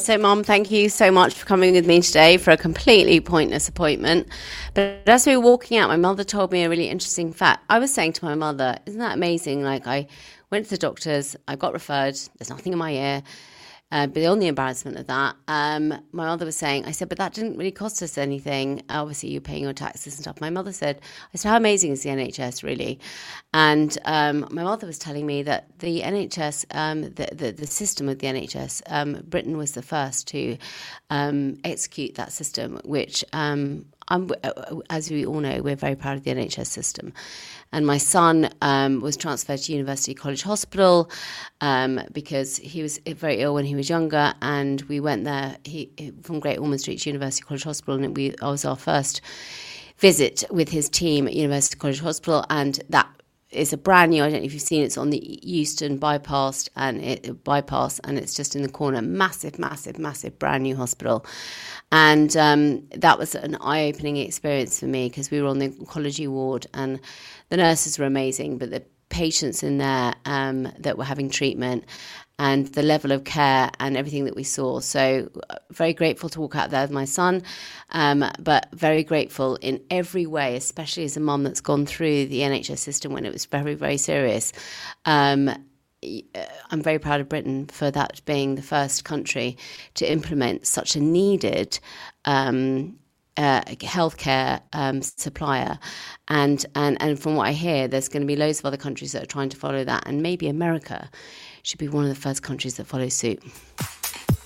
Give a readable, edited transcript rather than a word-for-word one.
So, Mum, thank you so much for coming with me today for a completely pointless appointment. But as we were walking out, my mother told me a really interesting fact. I was saying to my mother, isn't that amazing? Like, I went to the doctors, I got referred, there's nothing in my ear. Beyond the embarrassment of that, my mother was saying, I said, but that didn't really cost us anything. Obviously, you're paying your taxes and stuff. My mother said, I said, how amazing is the NHS, really? And my mother was telling me that the NHS, the system of the NHS, Britain was the first to execute that system, which as we all know, we're very proud of the NHS system. And my son was transferred to University College Hospital because he was very ill when he was younger, and we went there from Great Ormond Street to University College Hospital, and I was our first visit with his team at University College Hospital, and that is a brand new, I don't know if you've seen, it's on the Euston bypass, and it's just in the corner, massive brand new hospital. And that was an eye-opening experience for me because we were on the oncology ward, and the nurses were amazing, but the patients in there that were having treatment and the level of care and everything that we saw. So very grateful to walk out there with my son, but very grateful in every way, especially as a mum that's gone through the NHS system when it was very, very serious. I'm very proud of Britain for that being the first country to implement such a needed healthcare supplier, and from what I hear, there's going to be loads of other countries that are trying to follow that, and maybe America should be one of the first countries that follow suit.